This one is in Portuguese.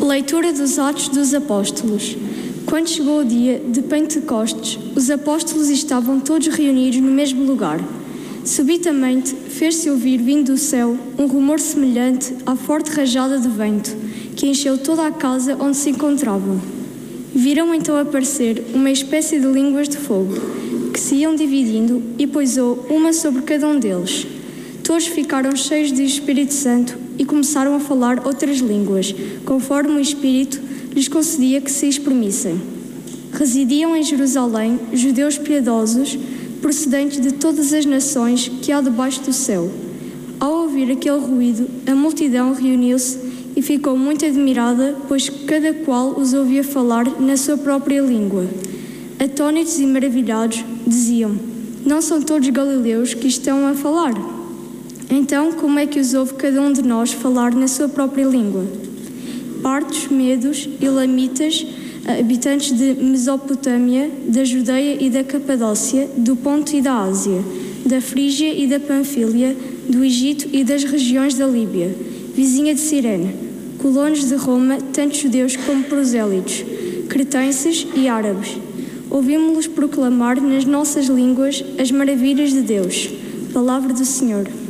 Leitura dos Atos dos Apóstolos. Quando chegou o dia de Pentecostes, os apóstolos estavam todos reunidos no mesmo lugar. Subitamente fez-se ouvir, vindo do céu, um rumor semelhante à forte rajada de vento, que encheu toda a casa onde se encontravam. Viram então aparecer uma espécie de línguas de fogo, que se iam dividindo e pousou uma sobre cada um deles. Todos ficaram cheios do Espírito Santo e começaram a falar outras línguas, conforme o Espírito lhes concedia que se exprimissem. Residiam em Jerusalém judeus piedosos, procedentes de todas as nações que há debaixo do céu. Ao ouvir aquele ruído, a multidão reuniu-se e ficou muito admirada, pois cada qual os ouvia falar na sua própria língua. Atônitos e maravilhados, diziam: não são todos galileus que estão a falar? Então, como é que os ouve cada um de nós falar na sua própria língua? Partos, medos, elamitas, habitantes de Mesopotâmia, da Judeia e da Capadócia, do Ponto e da Ásia, da Frígia e da Panfília, do Egito e das regiões da Líbia, vizinha de Cirene, colonos de Roma, tanto judeus como prosélitos, cretenses e árabes. Ouvimos-los proclamar nas nossas línguas as maravilhas de Deus. Palavra do Senhor.